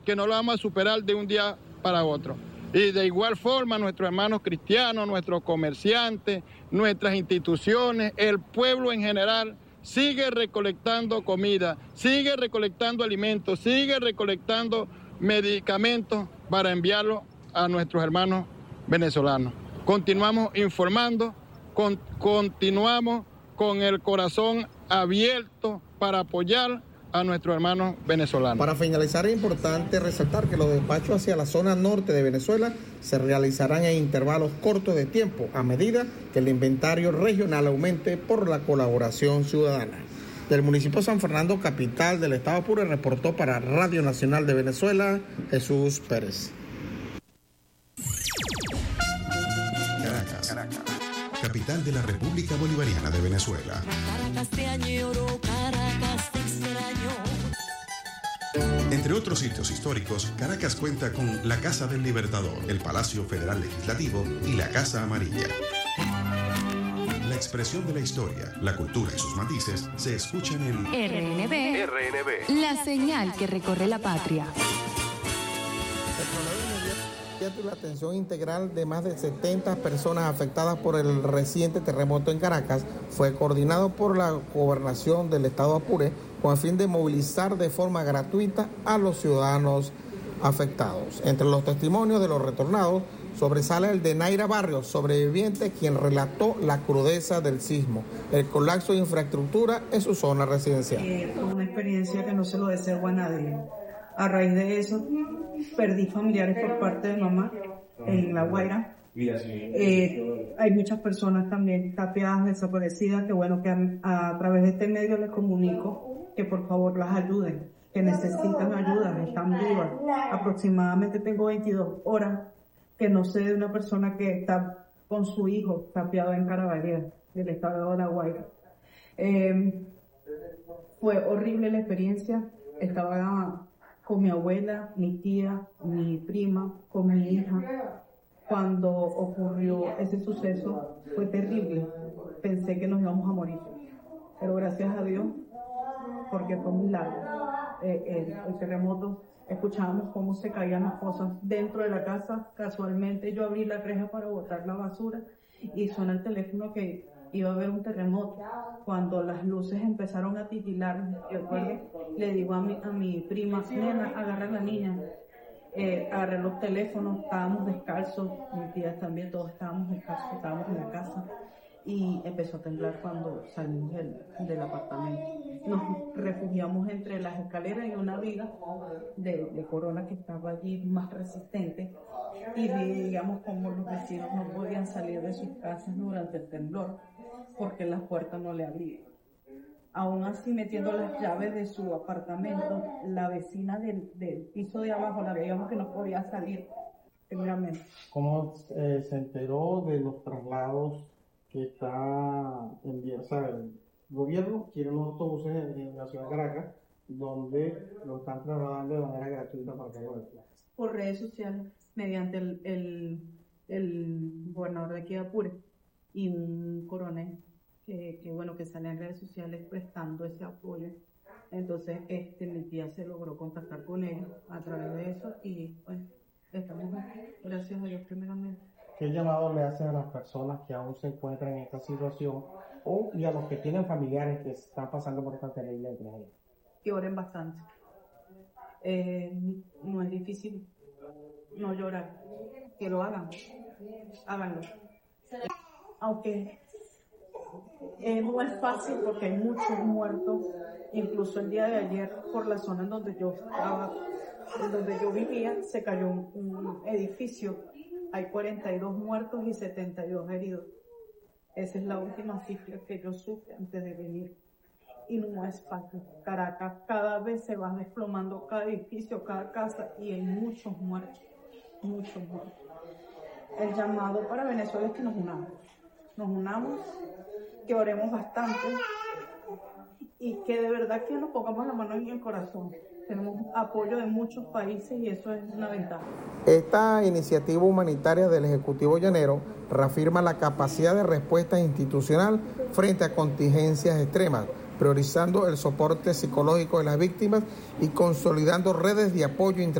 que no lo vamos a superar de un día para otro. Y de igual forma, nuestros hermanos cristianos, nuestros comerciantes, nuestras instituciones, el pueblo en general, sigue recolectando comida, sigue recolectando alimentos, sigue recolectando medicamentos para enviarlos a nuestros hermanos venezolanos. Continuamos informando, continuamos con el corazón abierto para apoyar a nuestros hermanos venezolanos. Para finalizar, es importante resaltar que los despachos hacia la zona norte de Venezuela se realizarán en intervalos cortos de tiempo, a medida que el inventario regional aumente por la colaboración ciudadana. Del municipio de San Fernando, capital del estado Apure, reportó para Radio Nacional de Venezuela, Jesús Pérez. Caracas, capital de la República Bolivariana de Venezuela. Caracas te añoro, Caracas te extraño. Entre otros sitios históricos, Caracas cuenta con la Casa del Libertador, el Palacio Federal Legislativo y la Casa Amarilla. La expresión de la historia, la cultura y sus matices se escuchan en RNB, la señal que recorre la patria. Y la atención integral de más de 70 personas afectadas por el reciente terremoto en Caracas fue coordinado por la Gobernación del Estado Apure con el fin de movilizar de forma gratuita a los ciudadanos afectados. Entre los testimonios de los retornados sobresale el de Naira Barrios, sobreviviente, quien relató la crudeza del sismo, el colapso de infraestructura en su zona residencial. Fue una experiencia que no se lo deseo a nadie. A raíz de eso, perdí familiares por parte de mamá en La Guaira. Hay muchas personas también tapiadas, desaparecidas, que bueno, que a través de este medio les comunico que por favor las ayuden, que necesitan ayuda, están vivas. Aproximadamente tengo 22 horas que no sé de una persona que está con su hijo tapiado en Carabalí, del estado de La Guaira. Fue horrible la experiencia. Estaba con mi abuela, mi tía, mi prima, con mi hija. Cuando ocurrió ese suceso fue terrible. Pensé que nos íbamos a morir. Pero gracias a Dios, porque fue muy largo. El terremoto, escuchábamos cómo se caían las cosas dentro de la casa. Casualmente yo abrí la reja para botar la basura y suena el teléfono que iba a haber un terremoto. Cuando las luces empezaron a titilar, le digo a mi prima, nena, agarra a la niña. Agarré los teléfonos, estábamos descalzos, mis tías también, todos estábamos descalzos, estábamos en la casa. Y empezó a temblar cuando salimos del apartamento. Nos refugiamos entre las escaleras y una viga de corona que estaba allí más resistente. Y veíamos como los vecinos no podían salir de sus casas durante el temblor porque las puertas no le abrían. Aún así, metiendo las llaves de su apartamento, la vecina del piso de abajo la veíamos que no podía salir. ¿Cómo se enteró de los traslados que está en vía? El gobierno quiere unos autobuses en la ciudad de Caracas donde lo están trasladando de manera gratuita para cada uno? Por redes sociales, mediante el gobernador de aquí de Apure y un coronel que sale en redes sociales prestando ese apoyo. Entonces mi tía se logró contactar con ellos a través de eso y bueno, estamos gracias a Dios primeramente. ¿Qué llamado le hacen a las personas que aún se encuentran en esta situación y a los que tienen familiares que están pasando por esta terrible tragedia? Que oren bastante. No es difícil no llorar. Que lo hagan. Háganlo. Aunque no es fácil porque hay muchos muertos. Incluso el día de ayer, por la zona en donde yo estaba, en donde yo vivía, se cayó un edificio. Hay 42 muertos y 72 heridos. Esa es la última cifra que yo supe antes de venir. Y no es fácil. Caracas cada vez se va desplomando cada edificio, cada casa, y hay muchos muertos. Muchos muertos. El llamado para Venezuela es que nos unamos. Nos unamos, que oremos bastante y que de verdad que nos pongamos la mano en el corazón. Tenemos apoyo de muchos países y eso es una ventaja. Esta iniciativa humanitaria del Ejecutivo llanero reafirma la capacidad de respuesta institucional frente a contingencias extremas, priorizando el soporte psicológico de las víctimas y consolidando redes de apoyo